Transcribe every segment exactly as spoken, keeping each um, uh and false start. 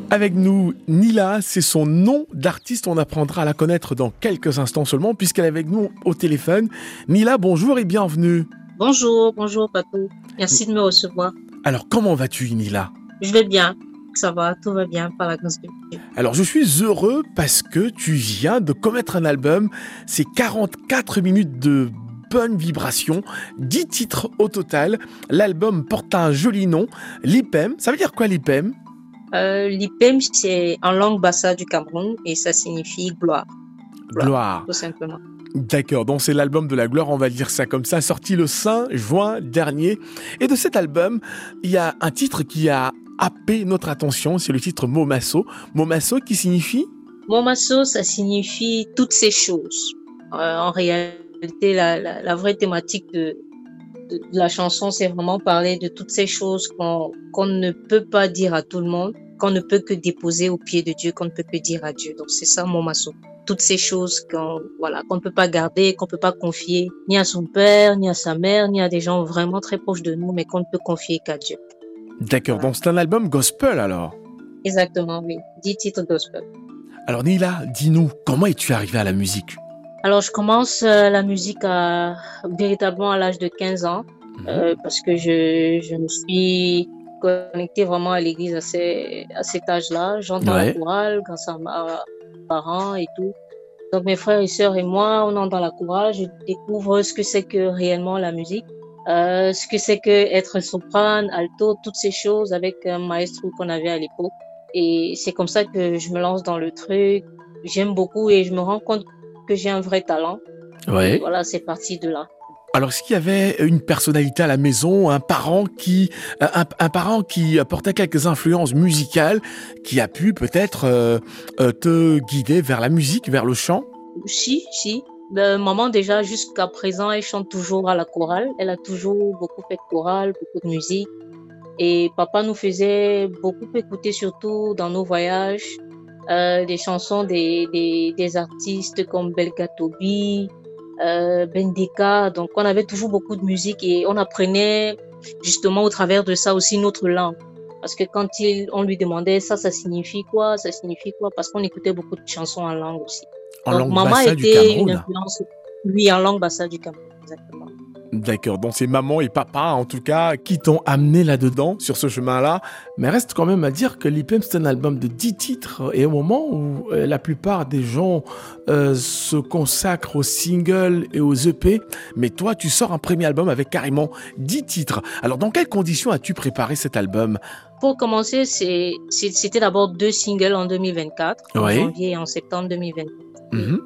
Avec nous, Nila, c'est son nom d'artiste. On apprendra à la connaître dans quelques instants seulement, puisqu'elle est avec nous au téléphone. Nila, bonjour et bienvenue. Bonjour, bonjour Patou. Merci de me recevoir. Alors, comment vas-tu, Nila? Je vais bien. Ça va, tout va bien par la grâce de Dieu. Alors, je suis heureux parce que tu viens de commettre un album. C'est quarante-quatre minutes de bonnes vibrations, dix titres au total. L'album porte un joli nom, Lipem. Ça veut dire quoi, Lipem? Euh, L'Ipem, c'est en langue bassa du Cameroun et ça signifie gloire. Gloire, Gloire. tout simplement. D'accord, donc c'est l'album de la gloire, on va dire ça comme ça, sorti le cinq juin dernier. Et de cet album, il y a un titre qui a happé notre attention, c'est le titre Momasso. Momasso qui signifie? Momasso, ça signifie toutes ces choses. Euh, en réalité, la, la, la vraie thématique de, de, de la chanson, c'est vraiment parler de toutes ces choses qu'on qu'on ne peut pas dire à tout le monde, qu'on ne peut que déposer au pied de Dieu, qu'on ne peut que dire à Dieu. Donc c'est ça Momasso. Toutes ces choses qu'on voilà, qu'on ne peut pas garder, qu'on ne peut pas confier ni à son père, ni à sa mère, ni à des gens vraiment très proches de nous, mais qu'on ne peut confier qu'à Dieu. D'accord, Voilà. donc c'est un album gospel alors. Exactement, oui. Dix titres gospel. Alors Nila, dis-nous, comment es-tu arrivée à la musique? Alors, je commence euh, la musique à, véritablement à l'âge de quinze ans, Mhm. euh, parce que je, je me suis connectée vraiment à l'église à, ces, à cet âge-là. J'entre dans la Ouais. chorale grâce à ma- mes parents et tout. Donc, mes frères et sœurs et moi, on entre dans la chorale. Je découvre ce que c'est que réellement la musique, euh, ce que c'est que être soprane, alto, toutes ces choses avec un maestro qu'on avait à l'époque. Et c'est comme ça que je me lance dans le truc. J'aime beaucoup et je me rends compte que j'ai un vrai talent. Et Ouais. voilà, c'est parti de là. Alors, est-ce qu'il y avait une personnalité à la maison, un parent qui, un, un parent qui apportait quelques influences musicales, qui a pu peut-être euh, euh, te guider vers la musique, vers le chant? Si, si. Euh, maman, déjà, jusqu'à présent, elle chante toujours à la chorale. Elle a toujours beaucoup fait de chorale, beaucoup de musique. Et papa nous faisait beaucoup écouter, surtout dans nos voyages, euh, des chansons des, des, des artistes comme Belga Tobi, euh, Bendeka. Donc, on avait toujours beaucoup de musique et on apprenait justement au travers de ça aussi notre langue. Parce que quand il, on lui demandait ça, ça signifie quoi, ça signifie quoi, parce qu'on écoutait beaucoup de chansons en langue aussi. En Donc, langue maman bassa du était une Cameroun. influence, oui, en langue bassa du Cameroun, exactement. D'accord, donc c'est maman et papa, en tout cas, qui t'ont amené là-dedans, sur ce chemin-là. Mais reste quand même à dire que l'I P M, c'est un album de dix titres. Et au moment où euh, la plupart des gens euh, se consacrent aux singles et aux E P, mais toi, tu sors un premier album avec carrément dix titres. Alors, dans quelles conditions as-tu préparé cet album? Pour commencer, c'est, c'est- c'était d'abord deux singles en deux mille vingt-quatre, en Oui. janvier et en septembre deux mille vingt-quatre. Mhm.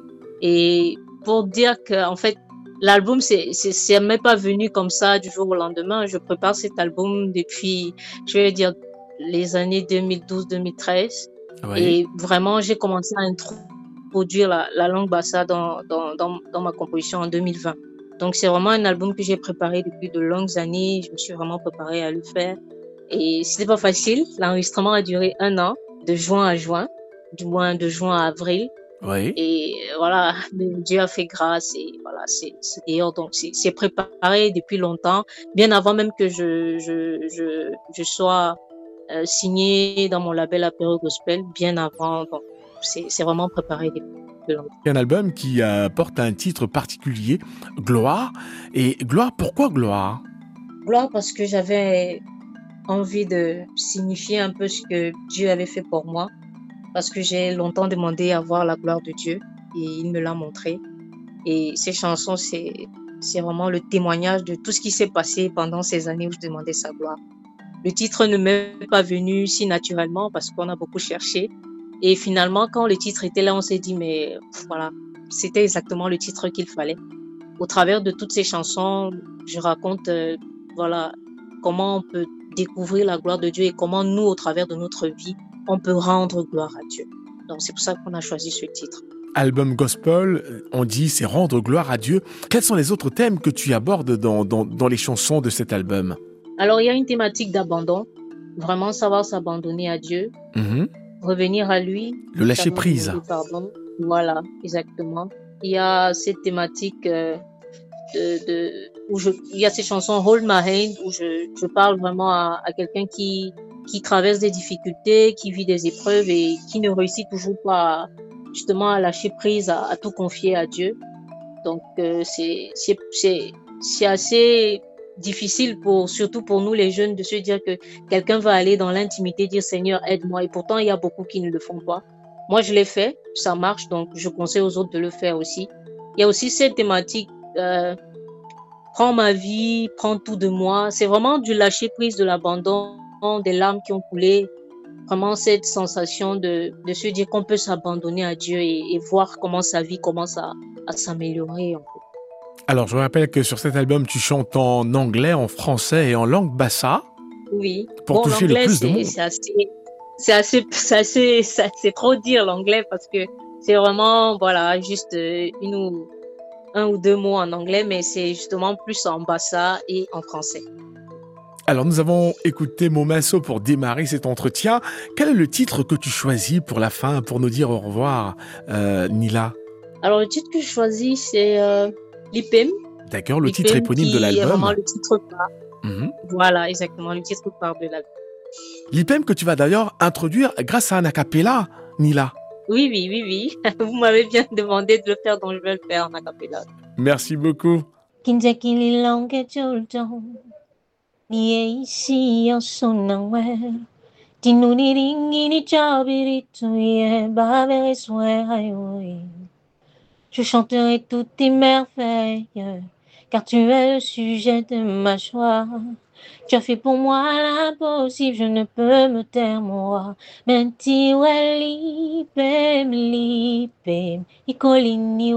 Et pour dire que, en fait, l'album, c'est, c'est, c'est même pas venu comme ça du jour au lendemain. Je prépare cet album depuis, je vais dire, les années deux mille douze deux mille treize. Oui. Et vraiment, j'ai commencé à introduire la, la langue bassa dans, dans, dans, dans ma composition en deux mille vingt. Donc, c'est vraiment un album que j'ai préparé depuis de longues années. Je me suis vraiment préparée à le faire. Et c'était pas facile. L'enregistrement a duré un an, de juin à juin, du moins de juin à avril. Oui. Et euh, voilà, Dieu a fait grâce et voilà, c'est, c'est d'ailleurs, donc c'est, c'est préparé depuis longtemps, bien avant même que je, je, je, je sois euh, signé dans mon label Apéro Gospel, bien avant. Donc, c'est, c'est vraiment préparé depuis longtemps. Un album qui euh, porte un titre particulier, Gloire. Et Gloire, pourquoi Gloire? Gloire parce que j'avais envie de signifier un peu ce que Dieu avait fait pour moi, parce que j'ai longtemps demandé à voir la gloire de Dieu et il me l'a montré. Et ces chansons, c'est, c'est vraiment le témoignage de tout ce qui s'est passé pendant ces années où je demandais sa gloire. Le titre ne m'est pas venu si naturellement parce qu'on a beaucoup cherché. Et finalement, quand le titre était là, on s'est dit, mais pff, voilà, c'était exactement le titre qu'il fallait. Au travers de toutes ces chansons, je raconte, euh, voilà, comment on peut découvrir la gloire de Dieu et comment nous, au travers de notre vie, on peut rendre gloire à Dieu. Donc, c'est pour ça qu'on a choisi ce titre. Album gospel, on dit c'est rendre gloire à Dieu. Quels sont les autres thèmes que tu abordes dans, dans, dans les chansons de cet album? Alors, il y a une thématique d'abandon, vraiment savoir s'abandonner à Dieu, Mhm. revenir à lui, Le lâcher savoir prise. demander pardon. Voilà, exactement. Il y a cette thématique euh, de, de où je, il y a ces chansons Hold My Hand où je, je parle vraiment à, à quelqu'un qui qui traverse des difficultés, qui vit des épreuves et qui ne réussit toujours pas à, justement à lâcher prise, à, à tout confier à Dieu. Donc euh, c'est c'est c'est c'est assez difficile pour surtout pour nous les jeunes de se dire que quelqu'un va aller dans l'intimité dire Seigneur aide-moi, et pourtant il y a beaucoup qui ne le font pas. Moi je l'ai fait, ça marche, donc je conseille aux autres de le faire aussi. Il y a aussi cette thématique euh, prends ma vie, prends tout de moi. C'est vraiment du lâcher prise, de l'abandon, des larmes qui ont coulé. Vraiment cette sensation de, de se dire qu'on peut s'abandonner à Dieu et, et voir comment sa vie commence à, à s'améliorer. En fait. Alors, je rappelle que sur cet album, tu chantes en anglais, en français et en langue bassa Oui. pour Bon, toucher le l'anglais, plus de c'est monde. c'est assez, c'est assez, c'est assez, c'est c'est trop dire l'anglais parce que c'est vraiment, voilà, juste euh, une ou, un ou deux mots en anglais, mais c'est justement plus en bassa et en français. Alors, nous avons écouté Momasso pour démarrer cet entretien. Quel est le titre que tu choisis pour la fin, pour nous dire au revoir, euh, Nila? Alors, le titre que je choisis, c'est euh, Lipem. D'accord, le titre Lipem éponyme de qui est vraiment l'album. le titre phare. Mhm. Voilà, exactement, le titre phare de l'album. L'I P E M que tu vas d'ailleurs introduire grâce à un acapella, Nila. Oui, oui, oui, oui. Vous m'avez bien demandé de le faire, donc je vais le faire en acapella. Merci beaucoup. Je chanterai toutes tes merveilles, car tu es le sujet de ma joie. Tu as fait pour moi l'impossible, je ne peux me taire, moi. Menti, ouais, lipem, lipem, ikolini,